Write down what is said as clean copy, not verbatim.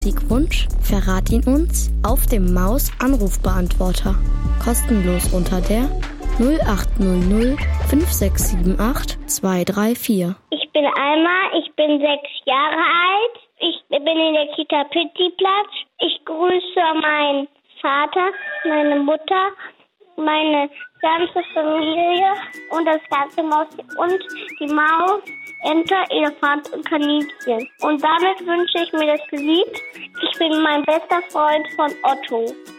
Musikwunsch? Verrat ihn uns auf dem Maus-Anrufbeantworter. Kostenlos unter der 0800 5678 234. Ich bin Alma, ich bin 6 Jahre alt. Ich bin in der Kita Pittiplatz. Ich grüße meinen Vater, meine Mutter, meine ganze Familie und das ganze Maus und die Maus, Ente, Elefant und Kaninchen. Und damit wünsche ich mir das Lied Ich bin mein bester Freund von Otto.